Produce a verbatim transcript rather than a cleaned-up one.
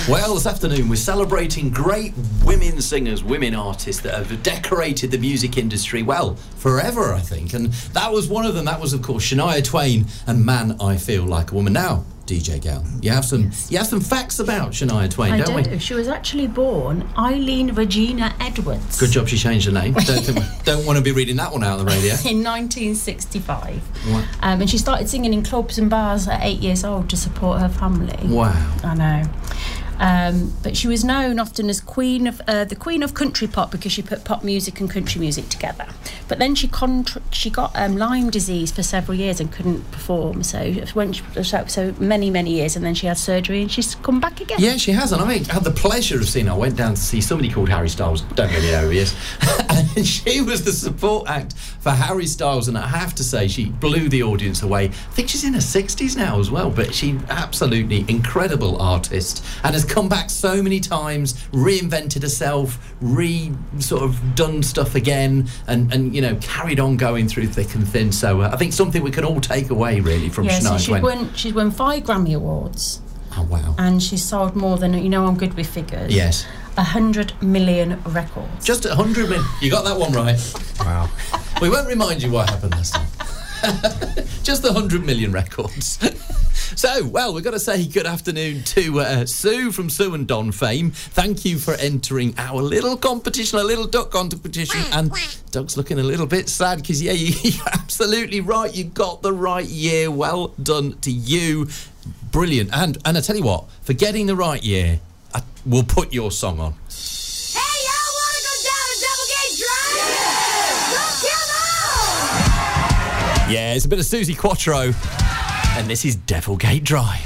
Well, this afternoon we're celebrating great women singers, women artists that have decorated the music industry, well, forever, I think. And that was one of them. That was, of course, Shania Twain and Man, I Feel Like a Woman. Now, D J Gail, you have some yes. you have some facts about Shania Twain, I don't do. we? She was actually born Eileen Regina Edwards. Good job she changed her name. Don't, think, don't want to be reading that one out on the radio. In nineteen sixty-five. Um, and she started singing in clubs and bars at eight years old to support her family. Wow. I know. Um, but she was known often as Queen of uh, the Queen of Country Pop because she put pop music and country music together. But then she contra- she got um, Lyme disease for several years and couldn't perform. So when she, so, so many many years, and then she had surgery and she's come back again. Yeah, she has. And I mean, I had the pleasure of seeing her. I went down to see somebody called Harry Styles. Don't really know who he is. And she was the support act for Harry Styles, and I have to say she blew the audience away. I think she's in her sixties now as well, but she absolutely incredible artist and has come back so many times, reinvented herself, re sort of done stuff again, and and you know carried on going through thick and thin. So uh, I think something we can all take away really from yeah, Shania so she's Twain. won she's won five Grammy Awards. Oh wow! And she's sold more than, you know, I'm good with figures. Yes. A hundred million records. Just a hundred million. You got that one right. Wow. We won't remind you what happened last time. Just a hundred million records. So, well, we've got to say good afternoon to uh, Sue from Sue and Don fame. Thank you for entering our little competition, a little duck competition. And Doug's looking a little bit sad because, yeah, you, you're absolutely right. You got the right year. Well done to you. Brilliant. And and I tell you what, for getting the right year, I, we'll put your song on. Hey, y'all want to go down to Doublegate Drive? Yeah! Come on! Yeah, it's a bit of Susie Quattro. And this is Devilgate Drive.